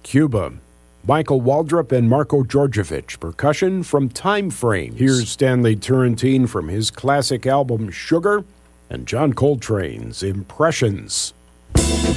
Cuba. Michael Waldrop and Marko Djordjevic, percussion from Time Frames. Here's Stanley Turrentine from his classic album Sugar, and John Coltrane's Impressions.